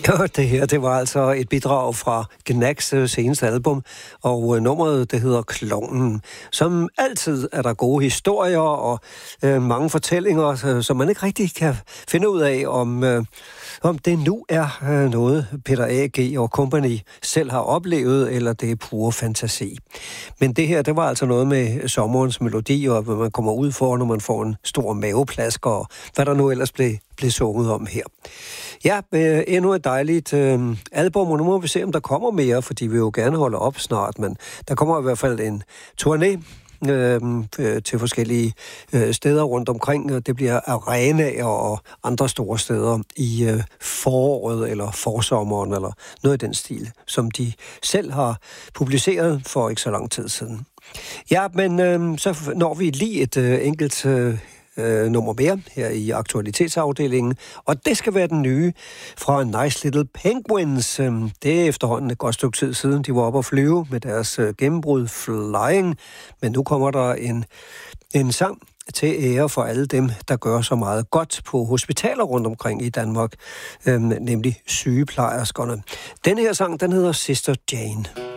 Det her, det var altså et bidrag fra Gnags seneste album, og nummeret, det hedder Klovnen. Som altid er der gode historier og mange fortællinger, som man ikke rigtig kan finde ud af, om det nu er noget Peter A.G. og company selv har oplevet, eller det er pure fantasi. Men det her, det var altså noget med sommerens melodi, og hvad man kommer ud for, når man får en stor maveplask, og hvad der nu ellers blev sunget om her. Ja, endnu et dejligt album, og nu må vi se, om der kommer mere, fordi vi jo gerne holder op snart, men der kommer i hvert fald en turné til forskellige steder rundt omkring. Det bliver arenaer og andre store steder i foråret eller forsommeren eller noget i den stil, som de selv har publiceret for ikke så lang tid siden. Ja, men så når vi lige et enkelt nummer mere her i aktualitetsafdelingen, og det skal være den nye fra Nice Little Penguins. Det er efterhånden et godt stykke tid siden, de var oppe at flyve med deres gennembrud Flying, men nu kommer der en sang til ære for alle dem, der gør så meget godt på hospitaler rundt omkring i Danmark, nemlig sygeplejerskerne. Den her sang, den hedder Sister Jane.